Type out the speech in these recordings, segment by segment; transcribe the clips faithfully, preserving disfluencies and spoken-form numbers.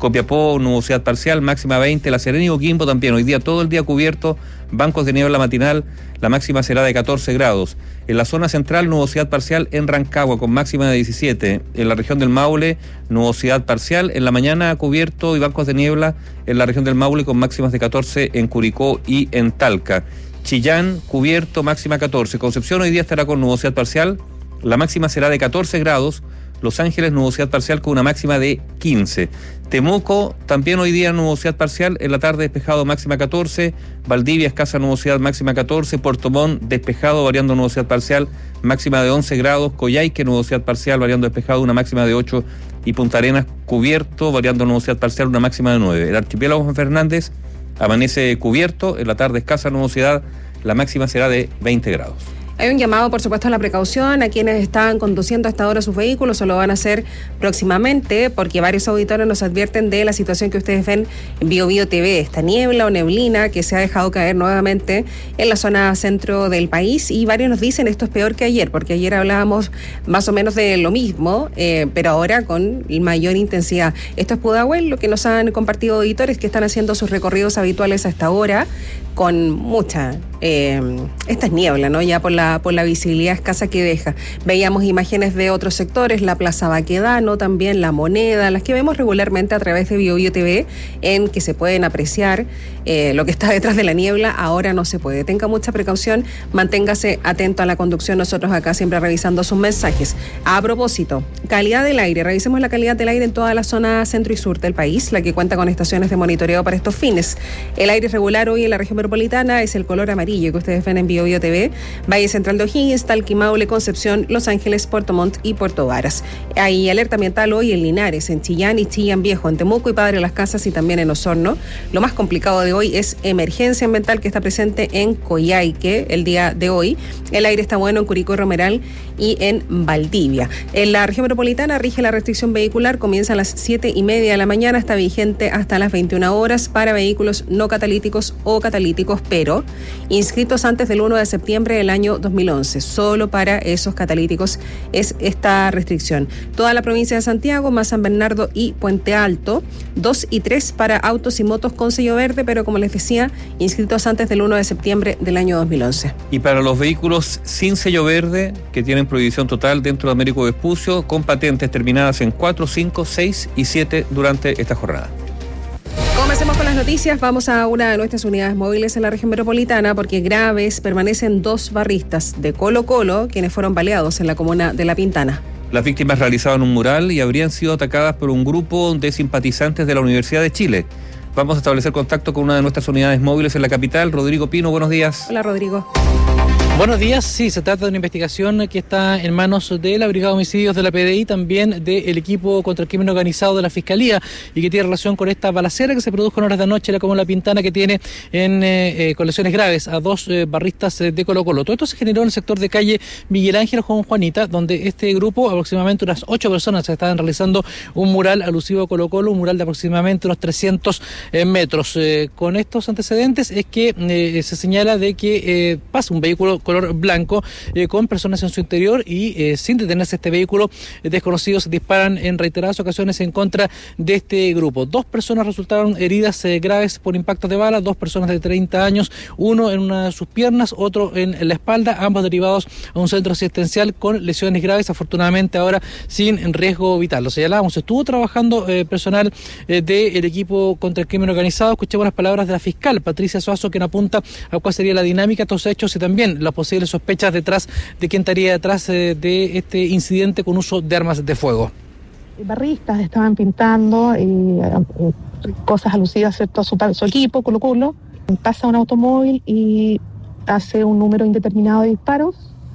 Copiapó, nubosidad parcial, máxima veinte. La Serena y Coquimbo también, hoy día todo el día cubierto, bancos de niebla matinal, la máxima será de catorce grados. En la zona central, nubosidad parcial en Rancagua, con máxima de diecisiete. En la región del Maule, nubosidad parcial. En la mañana, cubierto y bancos de niebla en la región del Maule, con máximas de catorce en Curicó y en Talca. Chillán, cubierto, máxima catorce. Concepción hoy día estará con nubosidad parcial, la máxima será de catorce grados. Los Ángeles, nubosidad parcial con una máxima de quince. Temuco, también hoy día nubosidad parcial, en la tarde despejado, máxima catorce. Valdivia, escasa nubosidad, máxima catorce. Puerto Montt, despejado, variando nubosidad parcial, máxima de once grados. Coyhaique, nubosidad parcial, variando despejado, una máxima de ocho. Y Punta Arenas, cubierto, variando nubosidad parcial, una máxima de nueve. El archipiélago Juan Fernández amanece cubierto, en la tarde escasa nubosidad, la máxima será de veinte grados. Hay un llamado, por supuesto, a la precaución a quienes están conduciendo hasta ahora sus vehículos, o lo van a hacer próximamente, porque varios auditores nos advierten de la situación que ustedes ven en Bio Bio T V, esta niebla o neblina que se ha dejado caer nuevamente en la zona centro del país, y varios nos dicen esto es peor que ayer, porque ayer hablábamos más o menos de lo mismo, eh, pero ahora con mayor intensidad. Esto es Pudahuel, lo que nos han compartido auditores que están haciendo sus recorridos habituales a esta hora, con mucha, eh, esta es niebla, ¿no? Ya por la por la visibilidad escasa que deja. Veíamos imágenes de otros sectores, la Plaza Baquedano, también La Moneda, las que vemos regularmente a través de Bio Bio T V, en que se pueden apreciar eh, lo que está detrás de la niebla. Ahora no se puede. Tenga mucha precaución, manténgase atento a la conducción. Nosotros acá siempre revisando sus mensajes. A propósito, calidad del aire. Revisemos la calidad del aire en toda la zona centro y sur del país, la que cuenta con estaciones de monitoreo para estos fines. El aire regular hoy en la región metropolitana es el color amarillo que ustedes ven en Bio Bio T V. Valle Central de O'Higgins, Talca, Maule, Concepción, Los Ángeles, Puerto Montt y Puerto Varas. Hay alerta ambiental hoy en Linares, en Chillán y Chillán Viejo, en Temuco y Padre Las Casas y también en Osorno. Lo más complicado de hoy es emergencia ambiental que está presente en Coyhaique el día de hoy. El aire está bueno en Curicó y Romeral y en Valdivia. En la región metropolitana rige la restricción vehicular, comienza a las siete y media de la mañana, está vigente hasta las veintiuna horas para vehículos no catalíticos o catalíticos, pero inscritos antes del uno de septiembre del año dos mil once. Solo para esos catalíticos es esta restricción. Toda la provincia de Santiago, más San Bernardo y Puente Alto, dos y tres para autos y motos con sello verde, pero como les decía, inscritos antes del uno de septiembre del año dos mil once. Y para los vehículos sin sello verde, que tienen prohibición total dentro de Américo Vespucio, con patentes terminadas en cuatro, cinco, seis y siete durante esta jornada. Comencemos con las noticias. Vamos a una de nuestras unidades móviles en la región metropolitana, porque graves permanecen dos barristas de Colo Colo, quienes fueron baleados en la comuna de La Pintana. Las víctimas realizaban un mural y habrían sido atacadas por un grupo de simpatizantes de la Universidad de Chile. Vamos a establecer contacto con una de nuestras unidades móviles en la capital. Rodrigo Pino, buenos días. Hola, Rodrigo. Buenos días, sí, se trata de una investigación que está en manos de la Brigada de Homicidios de la P D I, también del equipo contra el crimen organizado de la Fiscalía, y que tiene relación con esta balacera que se produjo en horas de la noche en la comuna de La Pintana, que tiene en eh, con lesiones graves a dos eh, barristas eh, de Colo Colo. Todo esto se generó en el sector de calle Miguel Ángel Juan Juanita, donde este grupo, aproximadamente unas ocho personas, se estaban realizando un mural alusivo a Colo Colo, un mural de aproximadamente unos trescientos eh, metros. Eh, con estos antecedentes es que eh, se señala de que eh, pasa un vehículo color blanco eh, con personas en su interior y eh, sin detenerse este vehículo, eh, desconocidos disparan en reiteradas ocasiones en contra de este grupo. Dos personas resultaron heridas eh, graves por impactos de bala, dos personas de treinta años, uno en una de sus piernas, otro en, en la espalda, ambos derivados a un centro asistencial con lesiones graves, afortunadamente ahora sin riesgo vital. Lo señalábamos, estuvo trabajando eh, personal eh, del equipo contra el crimen organizado. Escuchemos las palabras de la fiscal Patricia Suazo, quien apunta a cuál sería la dinámica de estos hechos y también las posibles sospechas detrás de quién estaría detrás eh, de este incidente con uso de armas de fuego. Barristas estaban pintando eh, eh, cosas alusivas, ¿cierto?, a su, su equipo, Colo Colo. Pasa un automóvil y hace un número indeterminado de disparos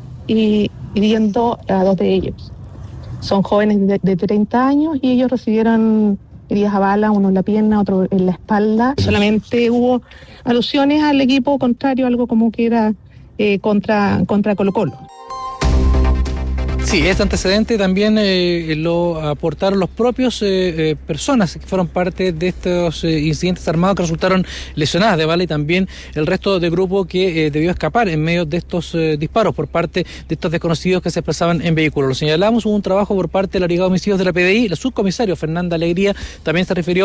y hiriendo a dos de ellos. Son jóvenes de, de treinta años y ellos recibieron heridas a bala, uno en la pierna, otro en la espalda. Solamente hubo alusiones al equipo contrario, algo como que era Eh, contra, contra Colo Colo. Sí, este antecedente también eh, lo aportaron los propios eh, eh, personas que fueron parte de estos eh, incidentes armados que resultaron lesionadas de bala, y también el resto del grupo que eh, debió escapar en medio de estos eh, disparos por parte de estos desconocidos que se desplazaban en vehículos. Lo señalamos, hubo un trabajo por parte de la Brigada de Homicidios de la P D I, el subcomisario Fernanda Alegría también se refirió